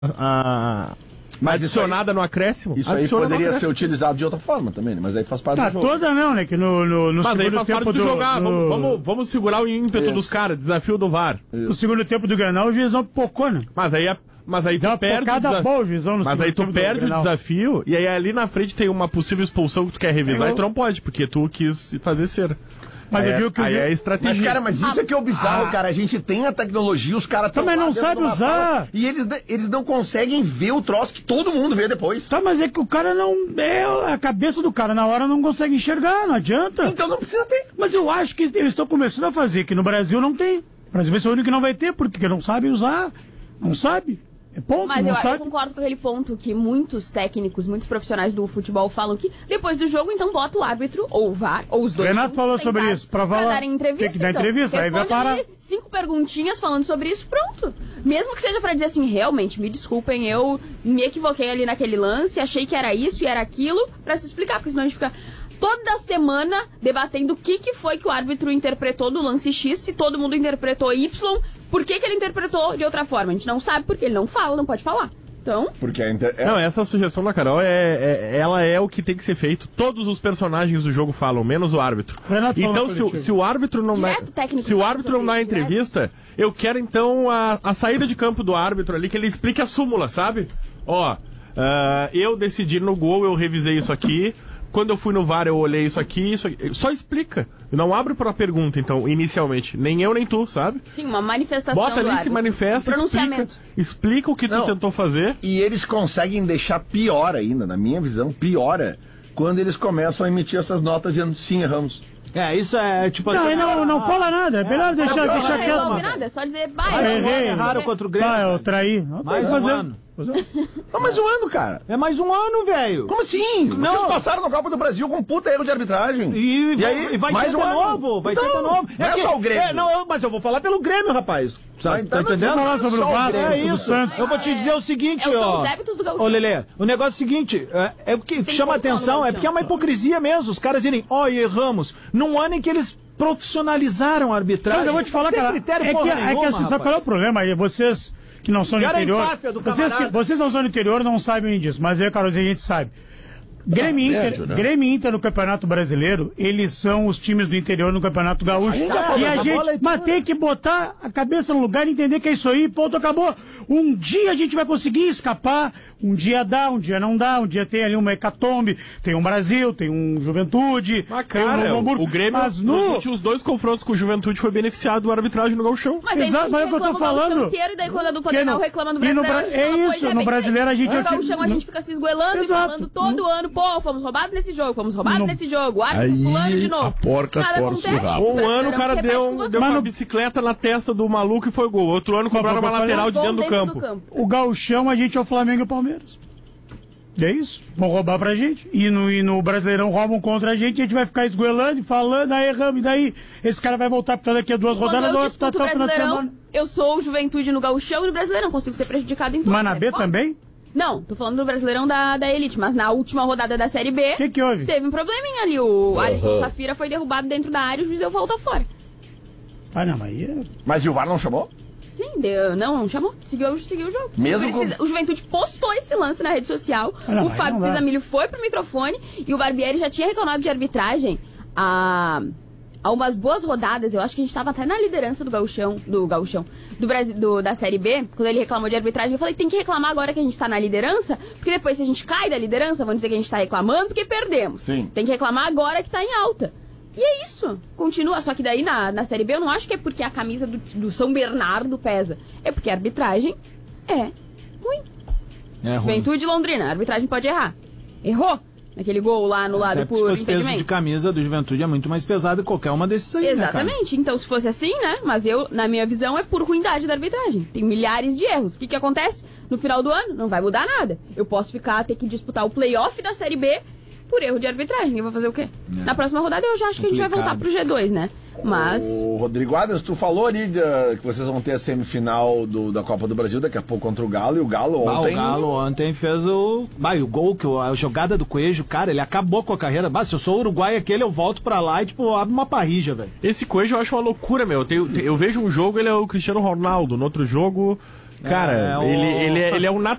Mas adicionada no acréscimo. Isso aí poderia ser utilizado de outra forma também, né? Mas aí faz parte do jogo. Toda não, né? Que no mas segundo aí faz tempo parte do jogar. Vamos segurar o ímpeto dos caras, desafio do VAR. No segundo tempo do Grenal, o juizão pipocou, né? Mas aí tu perde o desafio, e aí ali na frente tem uma possível expulsão que tu quer revisar e tu não pode, porque tu quis fazer cera. Mas eu digo que aí é estratégia. Mas isso é que é o bizarro, cara. A gente tem a tecnologia, os caras também não sabem usar. E eles não conseguem ver o troço que todo mundo vê depois. Tá, mas é que o cara não... a cabeça do cara na hora não consegue enxergar, não adianta. Então não precisa ter. Mas eu acho que eles estão começando a fazer, que no Brasil não tem. O Brasil vai ser o único que não vai ter, porque não sabe usar. Não sabe. É ponto, mas eu concordo com aquele ponto que muitos técnicos, muitos profissionais do futebol falam que depois do jogo, então bota o árbitro, ou o VAR, ou os dois. Renato falou sobre isso, pra darem entrevista. Tem que dar entrevista, então, aí vai parar. 5 perguntinhas falando sobre isso, pronto. Mesmo que seja pra dizer assim, realmente, me desculpem, eu me equivoquei ali naquele lance, achei que era isso e era aquilo, pra se explicar, porque senão a gente fica toda semana debatendo o que foi que o árbitro interpretou do lance X, se todo mundo interpretou Y. Por que ele interpretou de outra forma? A gente não sabe, porque ele não fala, não pode falar. Então... Porque Não, essa sugestão da Carol, ela é o que tem que ser feito. Todos os personagens do jogo falam, menos o árbitro. Então, se o árbitro não dá a entrevista, eu quero, então, a saída de campo do árbitro ali, que ele explique a súmula, sabe? Eu decidi no gol, eu revisei isso aqui... Quando eu fui no VAR, eu olhei isso aqui. Só explica. Não abre pra pergunta, então, inicialmente. Nem eu, nem tu, sabe? Sim, uma manifestação. Bota ali, se manifesta, explica o que tu tentou fazer. E eles conseguem deixar pior ainda, na minha visão, piora, quando eles começam a emitir essas notas dizendo, sim, erramos. Isso é tipo assim... Não fala nada, é melhor deixar quieto. Não resolve nada, é só dizer, erraram contra o Grêmio. Eu traí. Mais um ano. Mais um ano, cara. É mais um ano, velho. Como assim? Vocês passaram na Copa do Brasil com um puta erro de arbitragem. E aí vai mais ter de novo. Vai ter de novo. Não é só o Grêmio. Mas eu vou falar pelo Grêmio, rapaz. Sabe, tá entendendo? Falar sobre o Vasco, sobre o Santos. Eu vou te dizer o seguinte, ó. Ô, Lelê, o negócio é o seguinte, o que chama atenção é porque é uma hipocrisia mesmo. Os caras irem, erramos. Num ano em que eles profissionalizaram a arbitragem. Eu vou te falar, cara, sabe qual é o problema aí? Vocês que não são do interior. Vocês não são do interior, não sabem disso, mas eu, Carlos, a gente sabe. Grêmio e Inter no Campeonato Brasileiro, eles são os times do interior no Campeonato Gaúcho. Mas tem que botar a cabeça no lugar e entender que é isso aí, ponto, acabou. Um dia a gente vai conseguir escapar, um dia dá, um dia não dá, um dia tem ali uma hecatombe, tem um Brasil, tem um Juventude, tem um Novo Hamburgo. O Grêmio, nos últimos 2 confrontos com o Juventude, foi beneficiado do arbitragem no Gauchão. Mas é o que eu tô falando. Inteiro, e daí quando a dupla Grenal reclama do Brasileiro, no Brasileiro a gente... No Gauchão a gente fica se esgoelando e falando todo ano, fomos roubados nesse jogo, o árbitro fulano de novo. A porca torce o rabo. Um ano o cara deu uma bicicleta na testa do maluco e foi gol. Outro ano cobraram uma lateral de dentro do campo. O Gauchão a gente é o Flamengo e o Palmeiras. É isso. Vão roubar pra gente. E no Brasileirão roubam contra a gente vai ficar esgoelando e falando, aí erramos. E daí esse cara vai voltar pra daqui a 2 rodadas. Eu sou o Juventude no Gauchão e no Brasileirão. Consigo ser prejudicado em tudo. Mas na B também? Não, tô falando do Brasileirão da Elite, mas na última rodada da Série B... O que houve? Teve um probleminha ali, o Alisson Safira foi derrubado dentro da área e o juiz deu volta fora. Mas o VAR não chamou? Sim, não chamou, seguiu o jogo. O Juventude postou esse lance na rede social, o Fábio Pisamilho foi pro microfone e o Barbieri já tinha reclamado de arbitragem há umas boas rodadas. Eu acho que a gente tava até na liderança da Série B, quando ele reclamou de arbitragem. Eu falei, tem que reclamar agora que a gente tá na liderança, porque depois se a gente cai da liderança, vão dizer que a gente tá reclamando porque perdemos. Sim. Tem que reclamar agora que tá em alta. E é isso, continua. Só que daí na Série B eu não acho que é porque a camisa do São Bernardo pesa, é porque a arbitragem é ruim. Juventude Londrina, a arbitragem pode errar. Errou naquele gol lá anulado por impedimento. O peso de camisa do Juventude é muito mais pesado que qualquer uma desses aí. Exatamente, então se fosse assim, né? Mas na minha visão, é por ruindade da arbitragem. Tem milhares de erros. O que acontece? No final do ano, não vai mudar nada. Eu posso ter que disputar o playoff da Série B por erro de arbitragem. Eu vou fazer o quê? Na próxima rodada eu já acho que a gente vai voltar pro G2, né? Mas... O Rodrigo Adams, tu falou ali que vocês vão ter a semifinal da Copa do Brasil daqui a pouco contra o Galo, e o Galo ontem... O Galo ontem fez o gol, a jogada do Coelho, cara, ele acabou com a carreira. Se eu sou uruguai aquele, eu volto pra lá e, abre uma parrija, velho. Esse Coelho eu acho uma loucura, meu. Eu vejo um jogo, ele é o Cristiano Ronaldo. No outro jogo... Cara, ele é um